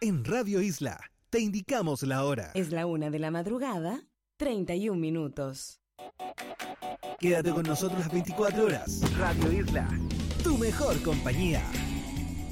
En Radio Isla te indicamos la hora. Es la 1 de la madrugada, 31 minutos. Quédate con nosotros las 24 horas. Radio Isla, tu mejor compañía.